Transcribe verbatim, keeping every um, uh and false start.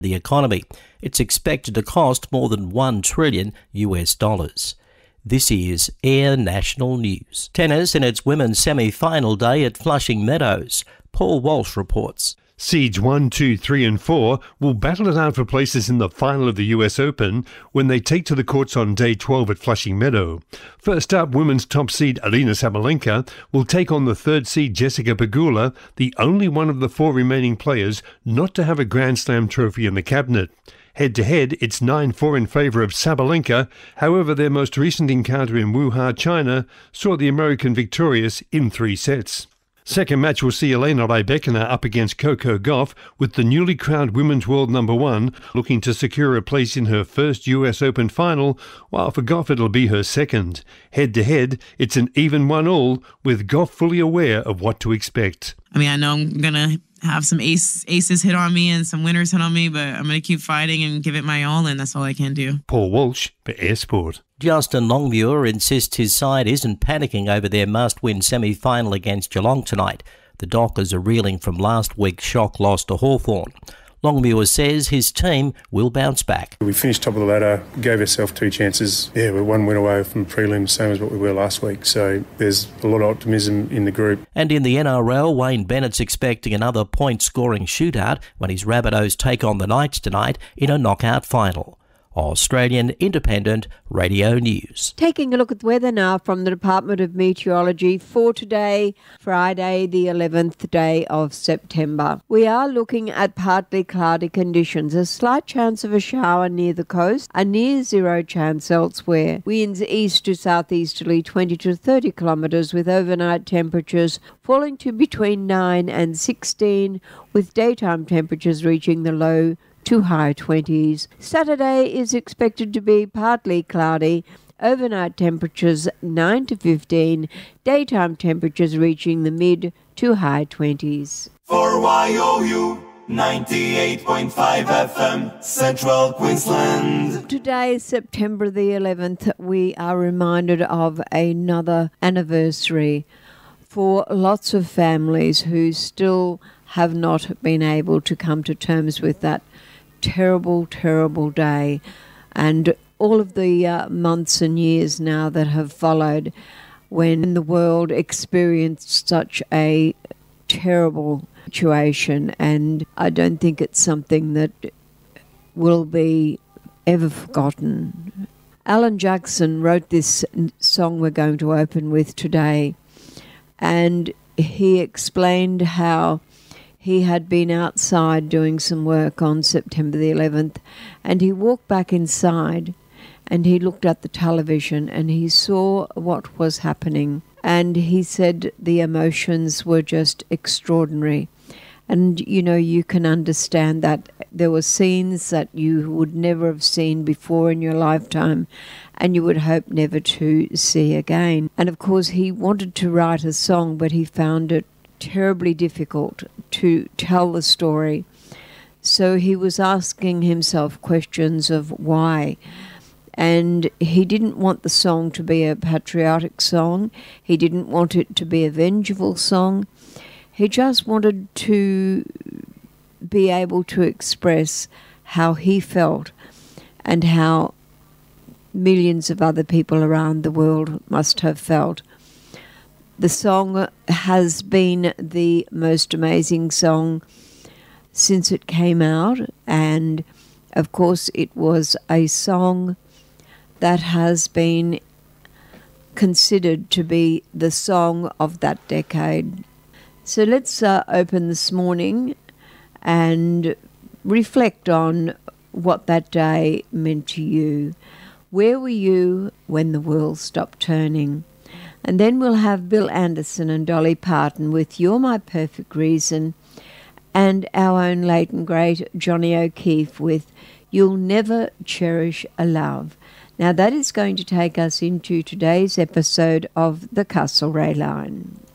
the economy. It's expected to cost more than one trillion U S dollars. This is Air National News. Tennis in its women's semi-final day at Flushing Meadows. Paul Walsh reports. Seeds one, two, three and four will battle it out for places in the final of the U S Open when they take to the courts on day twelve at Flushing Meadow. First up, women's top seed Aryna Sabalenka will take on the third seed Jessica Pegula, the only one of the four remaining players not to have a Grand Slam trophy in the cabinet. Head-to-head, it's nine four in favour of Sabalenka. However, their most recent encounter in Wuhan, China, saw the American victorious in three sets. Second match will see Elena Rybakina up against Coco Gauff, with the newly crowned women's world number one looking to secure a place in her first U S Open final, while for Gauff it'll be her second. Head-to-head, it's an even one-all, with Gauff fully aware of what to expect. I mean, I know I'm going to have some ace, aces hit on me and some winners hit on me, but I'm going to keep fighting and give it my all, and that's all I can do. Paul Walsh for Air Sport. Justin Longmuir insists his side isn't panicking over their must-win semi-final against Geelong tonight. The Dockers are reeling from last week's shock loss to Hawthorn. Longmuir says his team will bounce back. We finished top of the ladder, gave ourselves two chances. Yeah, we're one win away from prelims, same as what we were last week. So there's a lot of optimism in the group. And in the N R L, Wayne Bennett's expecting another point-scoring shootout when his Rabbitohs take on the Knights tonight in a knockout final. Australian Independent Radio News. Taking a look at the weather now from the Department of Meteorology for today, Friday the eleventh day of September. We are looking at partly cloudy conditions, a slight chance of a shower near the coast, a near zero chance elsewhere. Winds east to southeasterly twenty to thirty kilometres with overnight temperatures falling to between nine and sixteen, with daytime temperatures reaching the low to high twenties. Saturday is expected to be partly cloudy, overnight temperatures nine to fifteen, daytime temperatures reaching the mid to high twenties. For Y O U ninety-eight point five F M, Central Queensland. Today, September the eleventh, we are reminded of another anniversary for lots of families who still have not been able to come to terms with that terrible, terrible day, and all of the uh, months and years now that have followed when the world experienced such a terrible situation, and I don't think it's something that will be ever forgotten. Alan Jackson wrote this song we're going to open with today, and he explained how he had been outside doing some work on September the eleventh, and he walked back inside and he looked at the television and he saw what was happening. And he said the emotions were just extraordinary. And, you know, you can understand that there were scenes that you would never have seen before in your lifetime and you would hope never to see again. And, of course, he wanted to write a song, but he found it terribly difficult to tell the story. So he was asking himself questions of why. And he didn't want the song to be a patriotic song. He didn't want it to be a vengeful song. He just wanted to be able to express how he felt and how millions of other people around the world must have felt. The song has been the most amazing song since it came out, and of course it was a song that has been considered to be the song of that decade. So let's uh, open this morning and reflect on what that day meant to you. Where were you when the world stopped turning? And then we'll have Bill Anderson and Dolly Parton with You're My Perfect Reason, and our own late and great Johnny O'Keefe with You'll Never Cherish a Love. Now that is going to take us into today's episode of the Castlereagh Line.